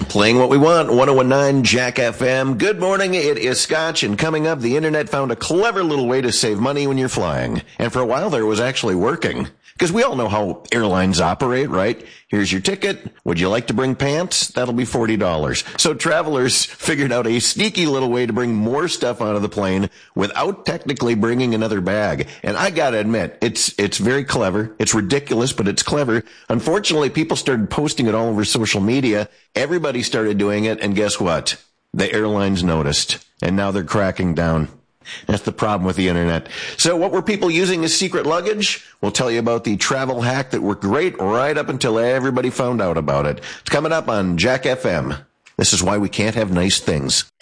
Playing what we want, 1019 Jack FM. Good morning, it is Scotch, and coming up, the internet found a clever little way to save money when you're flying. And for a while there, it was actually working. Because we all know how airlines operate, right? Here's your ticket. Would you like to bring pants? That'll be $40. So travelers figured out a sneaky little way to bring more stuff onto the plane without technically bringing another bag. And I gotta admit, it's very clever. It's ridiculous, but it's clever. Unfortunately, people started posting it all over social media. Everybody started doing it, and guess what? The airlines noticed, and now they're cracking down. That's the problem with the internet. So what were people using as secret luggage? We'll tell you about the travel hack that worked great right up until everybody found out about it. It's coming up on Jack FM. This is why we can't have nice things.